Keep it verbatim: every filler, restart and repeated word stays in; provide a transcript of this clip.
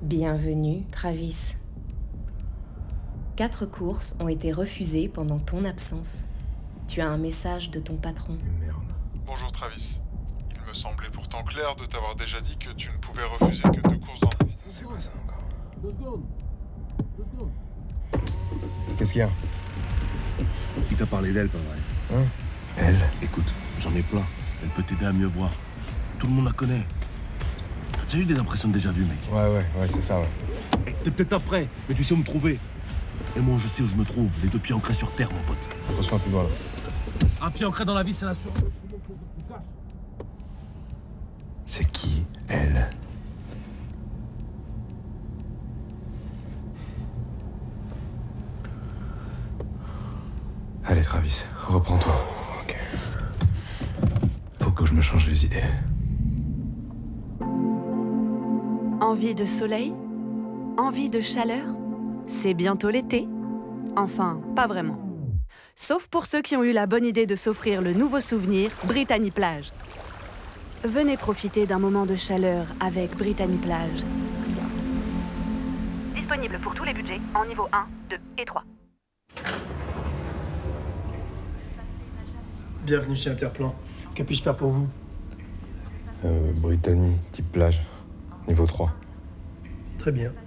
Bienvenue, Travis. Quatre courses ont été refusées pendant ton absence. Tu as un message de ton patron. Merde. Bonjour Travis. Il me semblait pourtant clair de t'avoir déjà dit que tu ne pouvais refuser que deux courses dans... Putain, c'est quoi ça encore? Deux secondes. Deux secondes. Qu'est-ce qu'il y a? Il t'a parlé d'elle, pas vrai? Hein? Elle? Écoute, j'en ai plein. Elle peut t'aider à mieux voir. Tout le monde la connaît. T'as déjà eu des impressions de déjà vu, mec? Ouais, ouais, ouais, c'est ça, ouais. Hey, t'es peut-être pas prêt, mais tu sais où me trouver. Et moi, je sais où je me trouve. Les deux pieds ancrés sur terre, mon pote. Attention à tes doigts, là. Un pied ancré dans la vie, c'est l'assurance. C'est qui, elle? Allez, Travis, reprends-toi. Ok. Faut que je me change les idées. Envie de soleil? Envie de chaleur? C'est bientôt l'été? Enfin, pas vraiment. Sauf pour ceux qui ont eu la bonne idée de s'offrir le nouveau souvenir Brittany Plage. Venez profiter d'un moment de chaleur avec Brittany Plage. Disponible pour tous les budgets en niveau un, deux et trois. Bienvenue chez Interplan. Que puis-je faire pour vous? Euh, Brittany, type plage. Niveau trois. Très bien.